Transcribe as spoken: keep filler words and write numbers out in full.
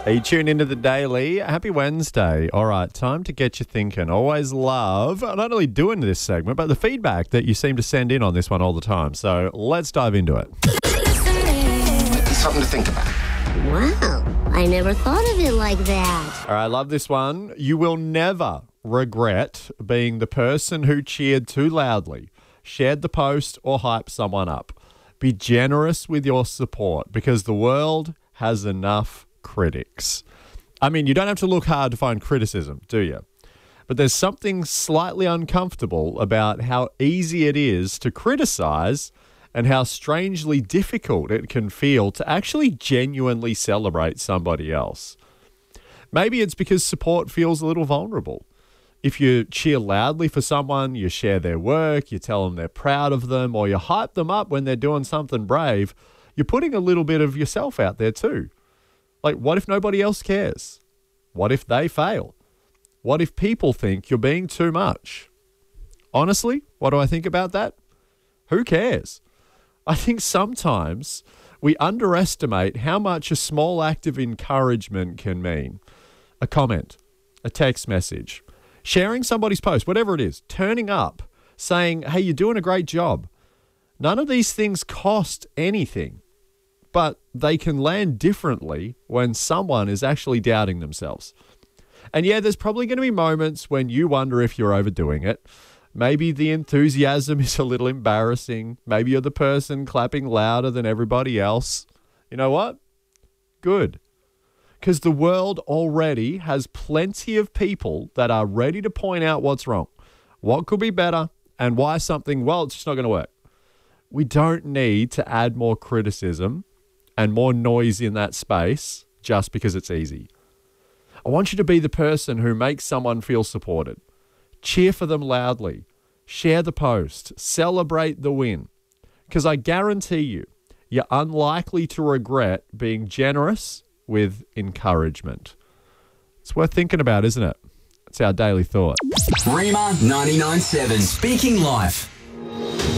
Are you tuned into the Daily? Happy Wednesday. All right, time to get you thinking. Always love not only doing this segment, but the feedback that you seem to send in on this one all the time. So let's dive into it. Something to think about. Wow, I never thought of it like that. All right, I love this one. You will never regret being the person who cheered too loudly, shared the post, or hyped someone up. Be generous with your support because the world has enough critics. I mean, you don't have to look hard to find criticism, do you? But there's something slightly uncomfortable about how easy it is to criticize and how strangely difficult it can feel to actually genuinely celebrate somebody else. Maybe it's because support feels a little vulnerable. If you cheer loudly for someone, you share their work, you tell them they're proud of them, or you hype them up when they're doing something brave, you're putting a little bit of yourself out there too. Like, what if nobody else cares? What if they fail? What if people think you're being too much? Honestly, what do I think about that? Who cares? I think sometimes we underestimate how much a small act of encouragement can mean. A comment, a text message, sharing somebody's post, whatever it is, turning up, saying, hey, you're doing a great job. None of these things cost anything, but they can land differently when someone is actually doubting themselves. And yeah, there's probably going to be moments when you wonder if you're overdoing it. Maybe the enthusiasm is a little embarrassing. Maybe you're the person clapping louder than everybody else. You know what? Good. Because the world already has plenty of people that are ready to point out what's wrong, what could be better, and why something, well, it's just not going to work. We don't need to add more criticism and more noise in that space just because it's easy. I want you to be the person who makes someone feel supported. Cheer for them loudly. Share the post. Celebrate the win. Because I guarantee you, you're unlikely to regret being generous with encouragement. It's worth thinking about, isn't it? It's our daily thought. Rima ninety-nine point seven, Speaking Life.